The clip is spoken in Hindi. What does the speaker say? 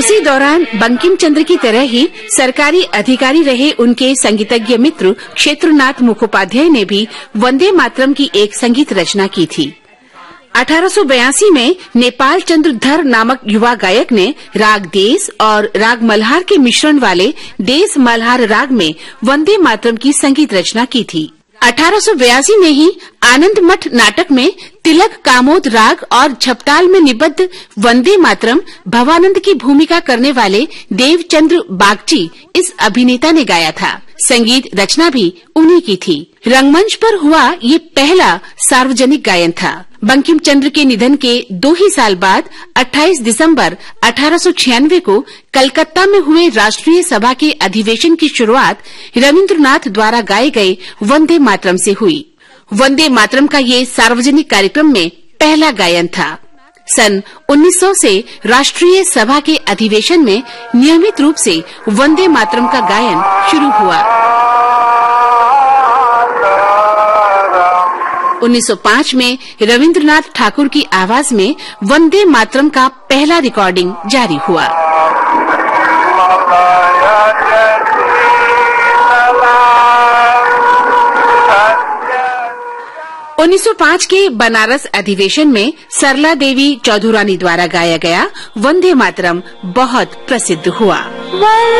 उसी दौरान बंकिम चंद्र की तरह ही सरकारी अधिकारी रहे उनके संगीतज्ञ मित्र क्षेत्रनाथ मुखोपाध्याय ने भी वंदे मातरम की एक संगीत रचना की थी। 1882 में नेपाल चंद्र धर नामक युवा गायक ने राग देश और राग मल्हार के मिश्रण वाले देश मल्हार राग में वंदे मातरम की संगीत रचना की थी। 1882 में ही आनंद मठ नाटक में तिलक कामोद राग और झपताल में निबद्ध वंदे मातरम भवानंद की भूमिका करने वाले देवचंद्र बागची इस अभिनेता ने गाया था। संगीत रचना भी उन्हीं की थी। रंगमंच पर हुआ ये पहला सार्वजनिक गायन था। बंकिम चंद्र के निधन के 2 ही साल बाद 28 दिसंबर 1896 को कलकत्ता में हुए राष्ट्रीय सभा के अधिवेशन की शुरुआत रविंद्रनाथ द्वारा गाए गए वंदे मातरम से हुई। वंदे मातरम का ये सार्वजनिक कार्यक्रम में पहला गायन था। सन 1900 से राष्ट्रीय सभा के अधिवेशन में नियमित रूप से वंदे मातरम का गायन शुरू हुआ। 1905 में रविंद्रनाथ ठाकुर की आवाज में वंदे मातरम का पहला रिकॉर्डिंग जारी हुआ। – 1905 के बनारस अधिवेशन में सरला देवी चौधुरानी द्वारा गाया गया वंदे मातरम बहुत प्रसिद्ध हुआ।